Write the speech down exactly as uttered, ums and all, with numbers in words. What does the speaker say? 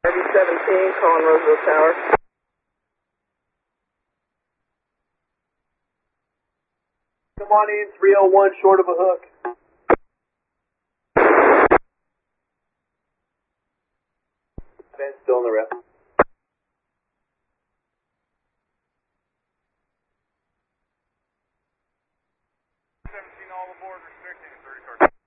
R V seventeen, calling Roseville Tower. Come on in, three oh one, short of a hook. Ben's still in the rep. seventeen all aboard, restricting thirty cars.